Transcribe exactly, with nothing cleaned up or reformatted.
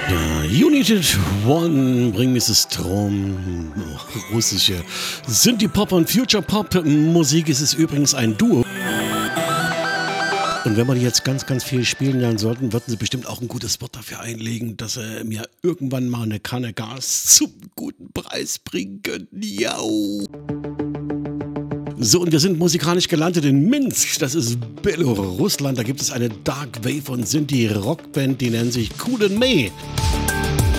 Ja, United One, bring Misses Strom, russische Synthie-Pop und Future-Pop-Musik. Es ist übrigens ein Duo. Und wenn wir die jetzt ganz, ganz viel spielen lernen sollten, würden sie bestimmt auch ein gutes Wort dafür einlegen, dass sie mir irgendwann mal eine Kanne Gas zum guten Preis bringen könnten. Jau. So, und wir sind musikalisch gelandet in Minsk. Das ist Belorussland. Da gibt es eine Dark Wave und Synthie-Rockband, die nennt sich Cool and May.